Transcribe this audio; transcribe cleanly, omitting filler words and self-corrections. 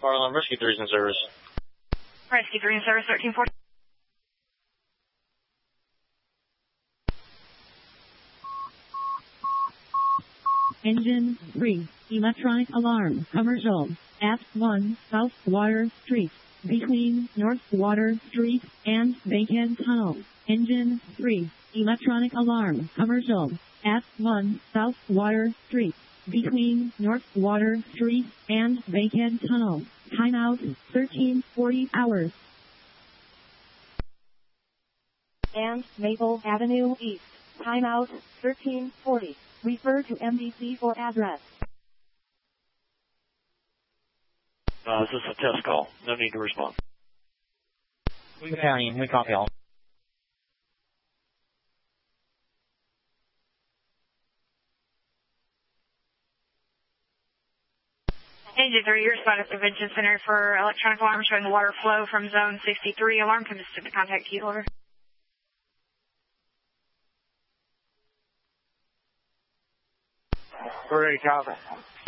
Fire alarm rescue 3's in service. Rescue 3 in service, 1340. Engine 3, electronic alarm, commercial, at 1 South Water Street, between North Water Street and Bacon Tunnel. Engine 3, electronic alarm, commercial, at 1 South Water Street, between North Water Street and Bacon Tunnel. Timeout, 1340 hours. And Maple Avenue East. Timeout, 1340. Refer to MDC for address. This is a test call. No need to respond. Battalion, we copy all. Engine 3, you're spot at the Convention Center for electronic alarm showing water flow from zone 63. Alarm consistent to contact key holder. We're ready, copy.